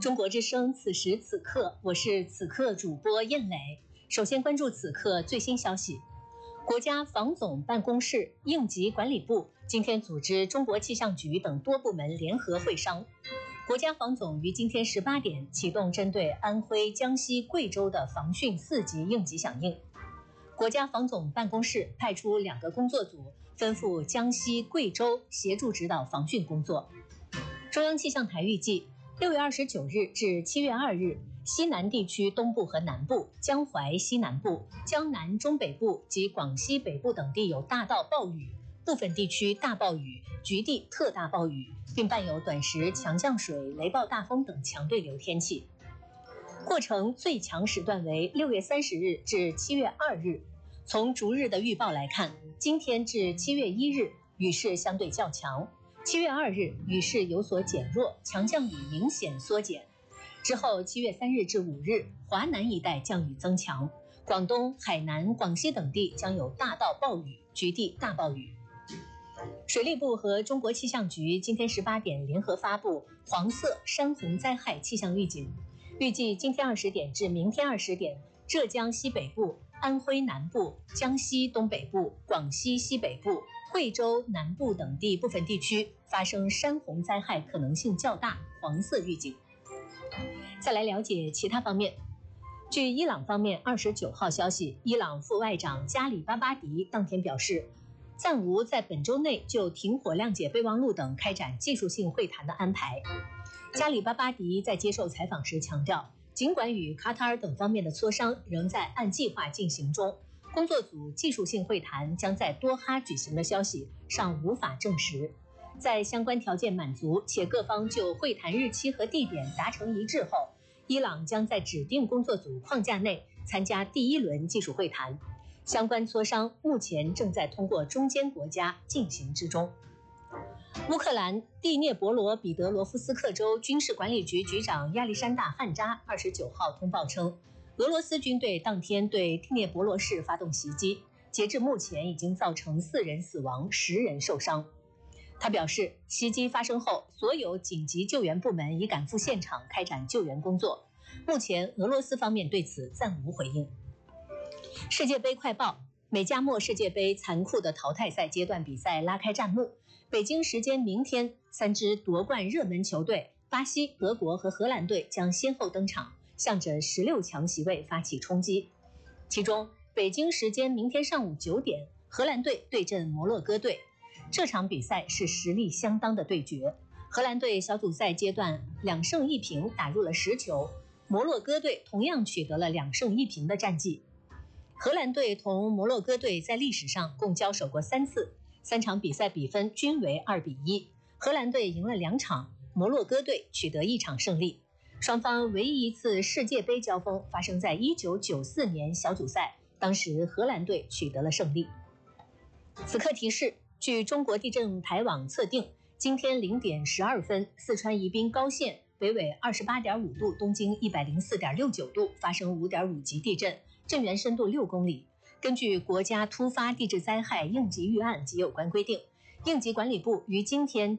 中国之声，此时此刻，我是此刻主播燕磊。首先关注此刻最新消息。国家防总办公室、应急管理部今天组织中国气象局等多部门联合会商。国家防总于今天18点启动针对安徽、江西、贵州的防汛4级应急响应。国家防总办公室派出2个工作组，吩咐江西、贵州协助指导防汛工作。中央气象台预计，6月29日至7月2日，西南地区东部和南部、江淮西南部、江南中北部及广西北部等地有大到暴雨，部分地区大暴雨、局地特大暴雨，并伴有短时强降水、雷暴大风等强对流天气。过程最强时段为6月30日至7月2日。从逐日的预报来看，今天至7月1日雨势相对较强，7月2日雨势有所减弱，强降雨明显缩减。之后7月3日至5日，华南一带降雨增强，广东、海南、广西等地将有大到暴雨、局地大暴雨。水利部和中国气象局今天18点联合发布黄色山洪灾害气象预警，预计今天20点至明天20点，浙江西北部、安徽南部、江西东北部、广西西北部、贵州南部等地部分地区发生山洪灾害可能性较大，黄色预警。再来了解其他方面。据伊朗方面29号消息，伊朗副外长加里巴巴迪当天表示，暂无在本周内就停火谅解备忘录等开展技术性会谈的安排。加里巴巴迪在接受采访时强调，尽管与卡塔尔等方面的磋商仍在按计划进行中，工作组技术性会谈将在多哈举行的消息尚无法证实。在相关条件满足且各方就会谈日期和地点达成一致后，伊朗将在指定工作组框架内参加第1轮技术会谈。相关磋商目前正在通过中间国家进行之中。乌克兰第聂伯罗彼得罗夫斯克州军事管理局局长亚历山大·汉扎29号通报称，俄罗斯军队当天对第聂伯罗市发动袭击，截至目前已经造成4人死亡、10人受伤。他表示，袭击发生后，所有紧急救援部门已赶赴现场开展救援工作。目前，俄罗斯方面对此暂无回应。世界杯快报：美加墨世界杯残酷的淘汰赛阶段比赛拉开战幕。北京时间明天，3支夺冠热门球队巴西、德国和荷兰队将先后登场，向着16强席位发起冲击。其中，北京时间明天上午9点，荷兰队对阵摩洛哥队。这场比赛是实力相当的对决。荷兰队小组赛阶段2胜1平，打入了10球；摩洛哥队同样取得了2胜1平的战绩。荷兰队同摩洛哥队在历史上共交手过3次，3场比赛比分均为2-1。荷兰队赢了2场，摩洛哥队取得1场胜利。双方唯一一次世界杯交锋发生在1994年小组赛，当时荷兰队取得了胜利。此刻提示，据中国地震台网测定，今天0点12分，四川宜宾高县北纬28.5度，东经104.69度发生5.5级地震，震源深度6公里。根据国家突发地质灾害应急预案及有关规定，应急管理部于今天